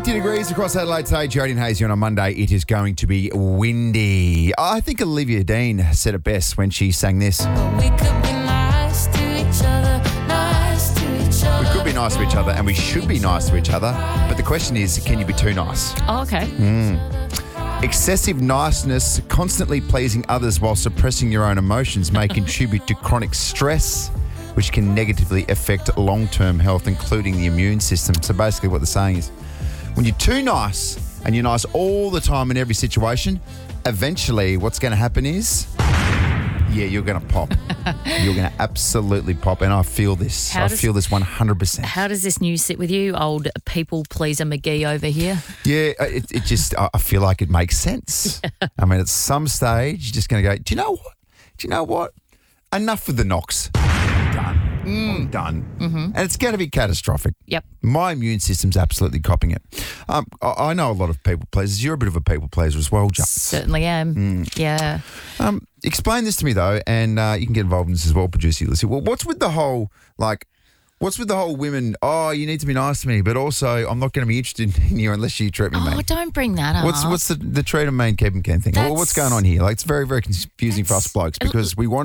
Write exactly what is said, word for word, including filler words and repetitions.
eighty degrees across Adelaide today. Jody and Hazy on a Monday. It is going to be windy. I think Olivia Dean said it best when she sang this. We could be nice to each other, nice to each other. We could be nice to each other and we should be nice to each other. But the question is, can you be too nice? Oh, okay. Excessive niceness, constantly pleasing others while suppressing your own emotions may contribute to chronic stress, which can negatively affect long-term health, including the immune system. So basically what they're saying is, when you're too nice and you're nice all the time in every situation, eventually what's going to happen is, yeah, you're going to pop. You're going to absolutely pop. And I feel this. How I does- feel this one hundred percent. How does this news sit with you, old people pleaser McGee over here? Yeah, it, it just, I I feel like it makes sense. I mean, at some stage, you're just going to go, do you know what? Do you know what? Enough with the knocks. I'm done. I'm done. Mm-hmm. And it's going to be catastrophic. Yep. My immune system's absolutely copping it. Um, I, I know a lot of people pleasers. You're a bit of a people pleaser as well, Jules. Certainly am. Yeah. Um, explain this to me, though, and uh, you can get involved in this as well, producer Ulysses. Well, what's with the whole, like, what's with the whole women, oh, you need to be nice to me, but also I'm not going to be interested in you unless you treat me Oh, mean. don't bring that up. What's what's the, the treat 'em mean, keep 'em can thing? Well, what's That's- going on here? Like, it's very, very confusing for us That's- blokes because we want